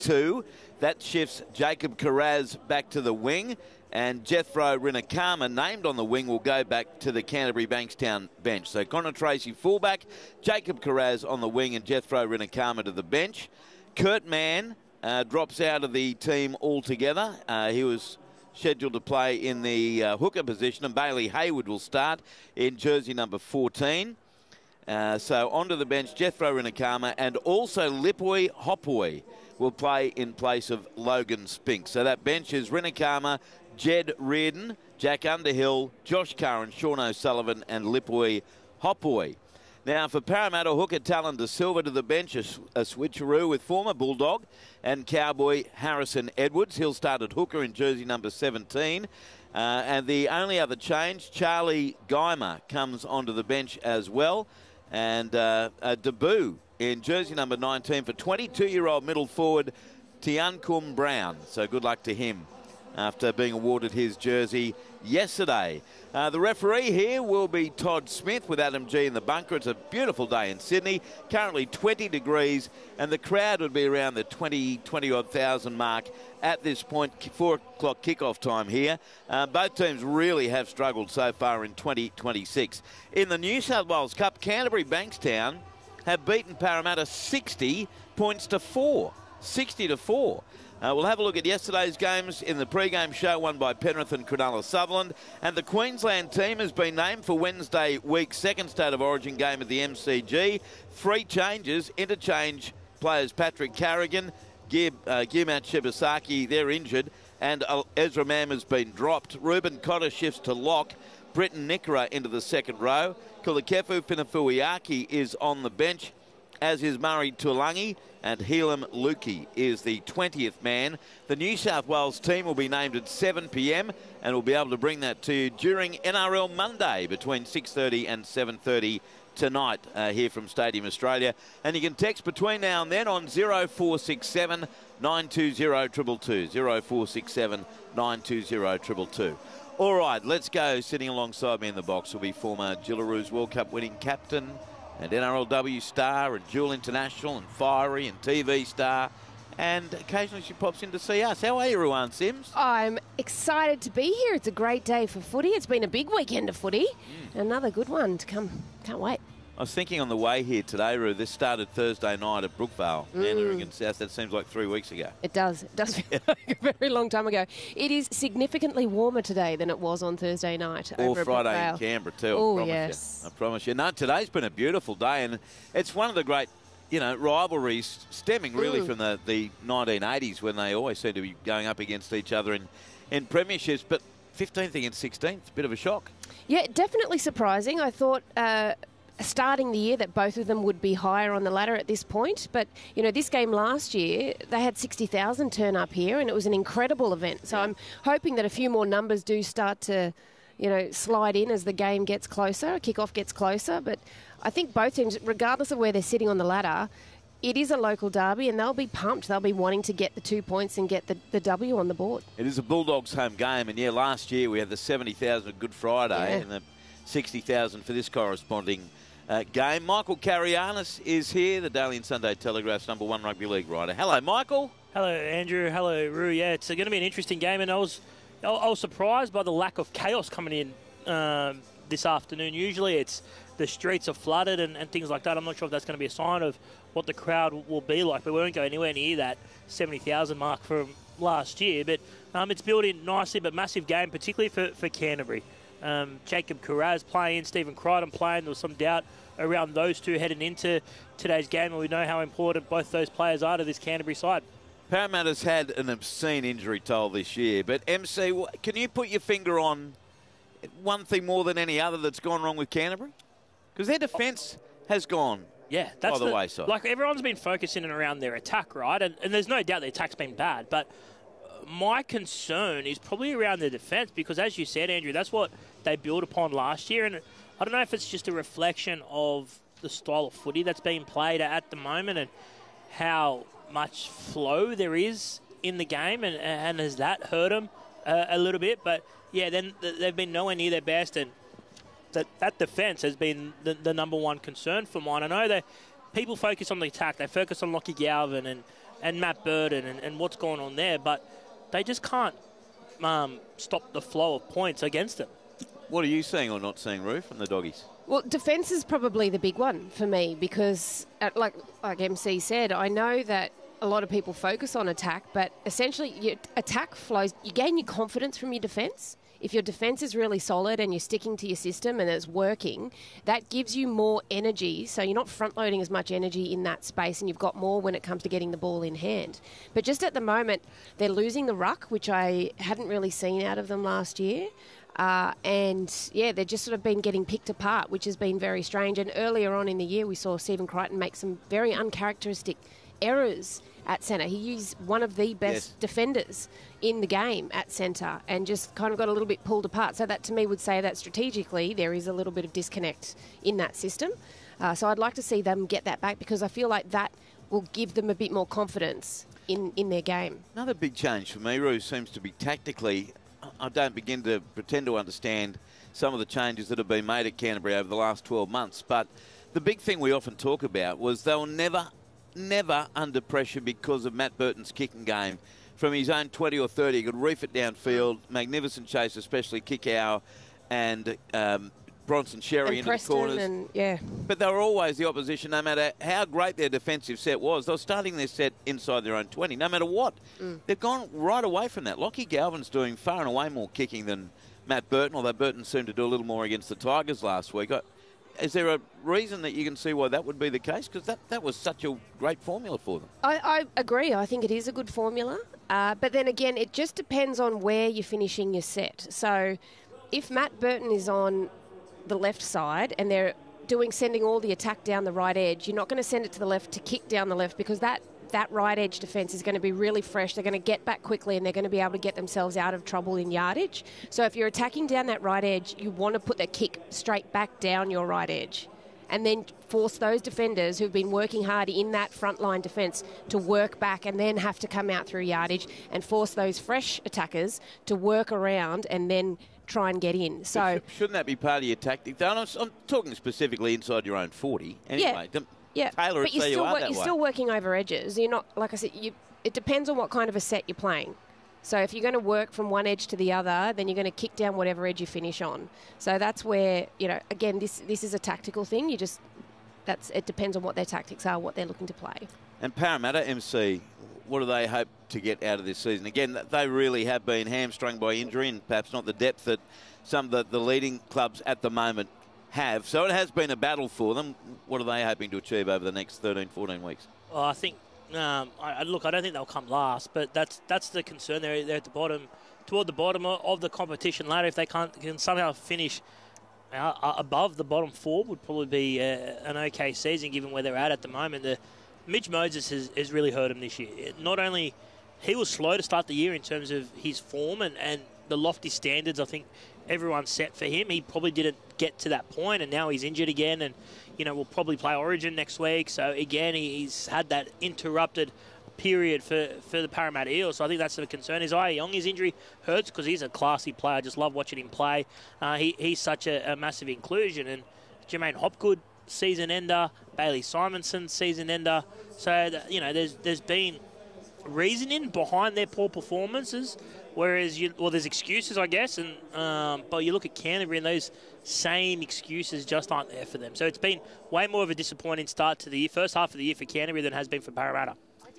2. That shifts Jacob Carraz back to the wing, and Jethro Rinakama, named on the wing, will go back to the Canterbury Bankstown bench. So Connor Tracy fullback, Jacob Carraz on the wing, and Jethro Rinakama to the bench. Kurt Mann drops out of the team altogether. He was scheduled to play in the hooker position, and Bailey Hayward will start in jersey number 14. So onto the bench, Jethro Rinakama, and also Lipoi Hopoi will play in place of Logan Spink. So that bench is Rinakama, Jed Reardon, Jack Underhill, Josh Curran, Sean O'Sullivan, and Lipoi Hopoi. Now for Parramatta, hooker Talon De Silva to the bench, a switcheroo with former Bulldog and Cowboy Harrison Edwards. He'll start at hooker in jersey number 17. And the only other change, Charlie Geimer comes onto the bench as well. And a debut in jersey number 19 for 22-year-old middle forward Tiankum Brown. So good luck to him after being awarded his jersey yesterday. The referee here will be Todd Smith with Adam G in the bunker. It's a beautiful day in Sydney, currently 20 degrees, and the crowd would be around the 20-odd thousand mark at this point, 4 o'clock kickoff time here. Both teams really have struggled so far in 2026. In the New South Wales Cup, Canterbury Bankstown have beaten Parramatta 60 points to 4. 60 to 4. We'll have a look at yesterday's games in the pre-game show, won by Penrith and Cronulla Sutherland. And the Queensland team has been named for Wednesday week's second State of Origin game at the MCG. 3 changes, interchange players Patrick Carrigan, Guillemette Shibasaki, they're injured, and Ezra Mam has been dropped. Ruben Cotter shifts to lock. Britton Nickera into the second row. Kulakefu Finafuiaki is on the bench, as is Murray Tulangi, and Helam Lukey is the 20th man. The New South Wales team will be named at 7 p.m. and we'll be able to bring that to you during NRL Monday between 6:30 and 7:30 tonight here from Stadium Australia. And you can text between now and then on 0467 920 222. 0467 920 222. All right, let's go. Sitting alongside me in the box will be former Gillaroos World Cup winning captain and NRLW star and dual international and fiery and TV star. And occasionally she pops in to see us. How are you, Ruan Sims? I'm excited to be here. It's a great day for footy. It's been a big weekend of footy. Another good one to come. Can't wait. I was thinking on the way here today, Ru, this started Thursday night at Brookvale, Mandarin South. That seems like 3 weeks ago. It does. It does feel like a very long time ago. It is significantly warmer today than it was on Thursday night. Or over Friday at in Canberra too. Oh, I promise yes. you. I promise you. No, today's been a beautiful day, and it's one of the great, rivalries stemming really from the 1980s when they always seem to be going up against each other in premierships. But 15th against 16th, a bit of a shock. Yeah, definitely surprising. I thought starting the year that both of them would be higher on the ladder at this point. But, this game last year, they had 60,000 turn up here, and it was an incredible event. So I'm hoping that a few more numbers do start to, slide in as the game gets closer, kickoff gets closer. But I think both teams, regardless of where they're sitting on the ladder, it is a local derby, and they'll be pumped. They'll be wanting to get the 2 points and get the W on the board. It is a Bulldogs home game, and last year we had the 70,000 of Good Friday and the 60,000 for this corresponding game. Michael Carianis is here, the Daily and Sunday Telegraph's #1 rugby league writer. Hello, Michael. Hello, Andrew. Hello, Roo. Yeah, it's going to be an interesting game, and I was surprised by the lack of chaos coming in this afternoon. Usually it's the streets are flooded and things like that. I'm not sure if that's going to be a sign of what the crowd will be like, but we won't go anywhere near that 70,000 mark from last year. But it's built in nicely, but massive game, particularly for Canterbury. Jacob Carraz playing, Stephen Crichton playing. There was some doubt around those two heading into today's game, and we know how important both those players are to this Canterbury side. Parramatta's had an obscene injury toll this year, but MC, can you put your finger on one thing more than any other that's gone wrong with Canterbury? Because their defence has gone that's by the wayside. Like, everyone's been focusing around their attack, right? And there's no doubt the attack's been bad, but my concern is probably around the defence because, as you said, Andrew, that's what they built upon last year. And I don't know if it's just a reflection of the style of footy that's being played at the moment and how much flow there is in the game, and has that hurt them a little bit. But, then they've been nowhere near their best, and that defence has been the #1 concern for mine. I know that people focus on the attack. They focus on Lockie Galvin and and Matt Burton and what's going on there, but they just can't stop the flow of points against them. What are you seeing or not seeing, Roo, from the Doggies? Well, defence is probably the big one for me because, like MC said, I know that a lot of people focus on attack, but essentially your attack flows, you gain your confidence from your defence. If your defence is really solid and you're sticking to your system and it's working, that gives you more energy. So you're not front-loading as much energy in that space and you've got more when it comes to getting the ball in hand. But just at the moment, they're losing the ruck, which I hadn't really seen out of them last year. They've just sort of been getting picked apart, which has been very strange. And earlier on in the year, we saw Stephen Crichton make some very uncharacteristic errors at centre. He used one of the best defenders in the game at centre and just kind of got a little bit pulled apart. So that to me would say that strategically there is a little bit of disconnect in that system. So I'd like to see them get that back because I feel like that will give them a bit more confidence in their game. Another big change for me, Roo, seems to be tactically. I don't begin to pretend to understand some of the changes that have been made at Canterbury over the last 12 months. But the big thing we often talk about was they were never under pressure because of Matt Burton's kicking game. From his own 20 or 30, he could reef it downfield. Magnificent chase, especially Kikau and Bronson Sherry and into Preston the corners. But they were always the opposition, no matter how great their defensive set was. They were starting their set inside their own 20, no matter what. They've gone right away from that. Lockie Galvin's doing far and away more kicking than Matt Burton, although Burton seemed to do a little more against the Tigers last week. Is there a reason that you can see why that would be the case? Because that was such a great formula for them. I agree. I think it is a good formula. But then again, it just depends on where you're finishing your set. So if Matt Burton is on the left side and they're sending all the attack down the right edge, you're not going to send it to the left to kick down the left because that right edge defence is going to be really fresh. They're going to get back quickly and they're going to be able to get themselves out of trouble in yardage. So if you're attacking down that right edge, you want to put that kick straight back down your right edge and then force those defenders who've been working hard in that frontline defence to work back and then have to come out through yardage and force those fresh attackers to work around and then try and get in. So shouldn't that be part of your tactic? I'm talking specifically inside your own 40. Anyway, Taylor, but you're still working over edges. You're not, like I said, it depends on what kind of a set you're playing. So if you're going to work from one edge to the other, then you're going to kick down whatever edge you finish on. So that's where, again, this is a tactical thing. It depends on what their tactics are, what they're looking to play. And Parramatta MC, what do they hope to get out of this season? Again, they really have been hamstrung by injury and perhaps not the depth that some of the leading clubs at the moment have. So it has been a battle for them. What are they hoping to achieve over the next 13, 14 weeks? Well, I think, I don't think they'll come last, but that's the concern. They're at the bottom, toward the bottom of the competition ladder. If they can somehow finish above the bottom four, would probably be an okay season given where they're at the moment. Mitch Moses has really hurt him this year. Not only he was slow to start the year in terms of his form and the lofty standards I think everyone set for him. He probably didn't get to that point, and now he's injured again and, will probably play Origin next week. So, again, he's had that interrupted period for the Parramatta Eels. So I think that's the concern. Isaiah Young, his injury hurts because he's a classy player. I just love watching him play. He's such a massive inclusion. And Jermaine Hopgood, season ender. Bailey Simonson, season ender. So, there's been reasoning behind their poor performances, whereas there's excuses, I guess, and but you look at Canterbury and those same excuses just aren't there for them. So it's been way more of a disappointing start to the year, first half of the year for Canterbury than it has been for Parramatta.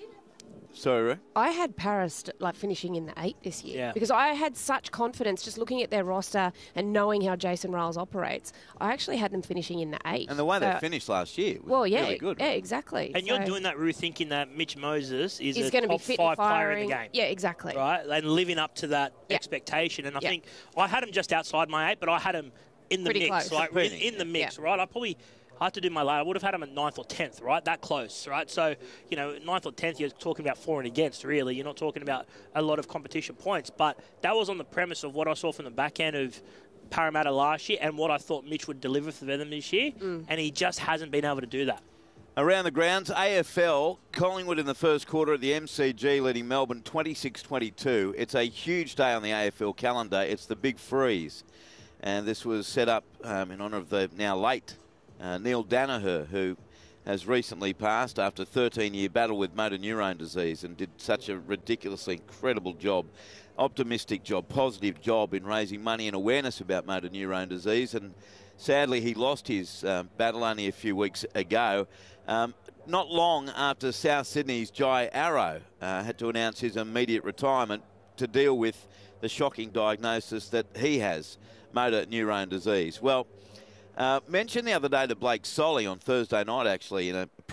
Sorry, Ray? I had Paris finishing in the 8 this year because I had such confidence just looking at their roster and knowing how Jason Riles operates. I actually had them finishing in the 8. And the way they finished last year was really good. Yeah, exactly. And you're doing that, Rue, thinking that Mitch Moses is a top be fit 5 player in the game. Yeah, exactly. Right? And living up to that expectation. And I think I had him just outside my 8, but I had him in the pretty mix. Close. In the mix, right? I had to do my ladder. I would have had him at 9th or 10th, right? That close, right? So, 9th or 10th, you're talking about for and against, really. You're not talking about a lot of competition points. But that was on the premise of what I saw from the back end of Parramatta last year and what I thought Mitch would deliver for them this year. And he just hasn't been able to do that. Around the grounds, AFL, Collingwood in the first quarter at the MCG leading Melbourne 26-22. It's a huge day on the AFL calendar. It's the Big Freeze. And this was set up in honour of the now late Neil Danaher, who has recently passed after a 13-year battle with motor neurone disease, and did such a ridiculously incredible job, optimistic job, positive job in raising money and awareness about motor neurone disease. And sadly, he lost his battle only a few weeks ago. Not long after South Sydney's Jai Arrow had to announce his immediate retirement to deal with the shocking diagnosis that he has, motor neurone disease. Well, mentioned the other day to Blake Solly on Thursday night, actually, in a